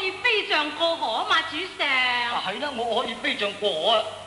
以飛象過河啊嘛，主上。 係啦，我可以飛象過河啊，